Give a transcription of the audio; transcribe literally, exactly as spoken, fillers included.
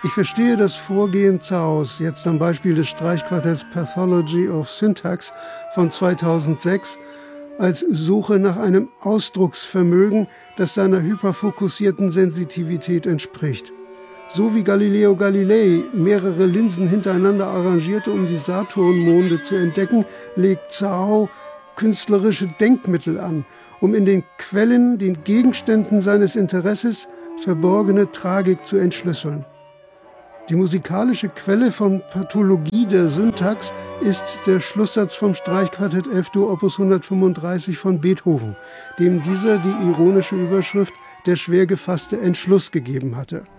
Ich verstehe das Vorgehen Zaos, jetzt am Beispiel des Streichquartetts Pathology of Syntax von zweitausendsechs, als Suche nach einem Ausdrucksvermögen, das seiner hyperfokussierten Sensitivität entspricht. So wie Galileo Galilei mehrere Linsen hintereinander arrangierte, um die Saturnmonde zu entdecken, legt Zao künstlerische Denkmittel an, um in den Quellen, den Gegenständen seines Interesses, verborgene Tragik zu entschlüsseln. Die musikalische Quelle von Pathologie der Syntax ist der Schlusssatz vom Streichquartett F-Dur Opus hundertfünfunddreißig von Beethoven, dem dieser die ironische Überschrift »Der schwer gefasste Entschluss« gegeben hatte.